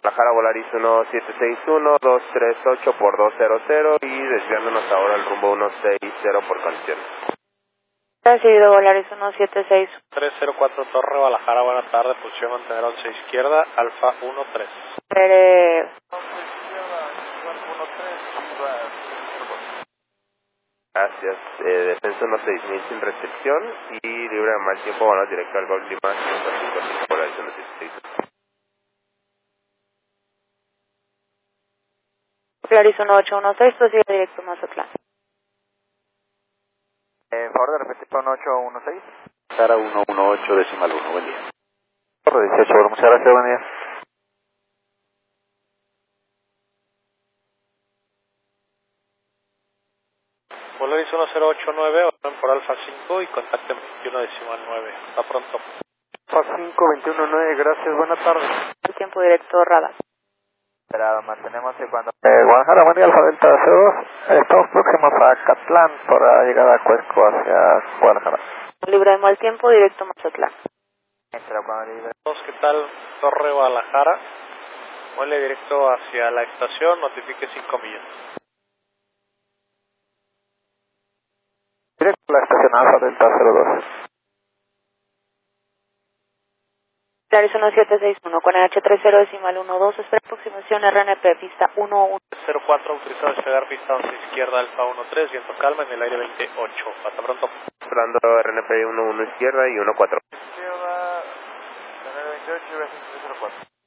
Guadalajara Volaris 1761-238 por 200 y desviándonos ahora al rumbo 160 por condición. Recibido Volaris 176. 304 Torre Guadalajara, buenas tardes, posición mantener 11 izquierda, Alfa 13. Gracias, descenso 16.000 sin restricción y libre de mal tiempo, bueno, directo al Golf Lima 155 Volaris 176. Volaris 1816, prosigue directo a Mazatlán. Favor de repetir 1816. Cara 118 decimal 1, buen día. Torre 18, muchas gracias, buen día. Volaris 1089, orden por Alfa 5 y contacten 21 decimal 9. Hasta pronto. Alfa 5, 219, gracias, buenas tardes. El tiempo directo radar. Esperado, mantenemos y cuando... Guadalajara, buen día, Alfa Delta 02. Estamos próximos a Catlán para llegar a Cuesco hacia Guadalajara. Libre de mal tiempo, directo a Mazatlán. ¿Qué tal? Torre Guadalajara. Vuele directo hacia la estación, notifique 5 millas. Directo a la estación Alfa Delta 02. Volaris 1761 con H30 decimal 12, espera aproximación RNP, pista 11. 04, autorizado a despegar pista 11 izquierda, Alfa 13, viento calma en el aire 28. Hasta pronto. Esperando RNP 11 izquierda y 14. Izquierda, 28 y 04.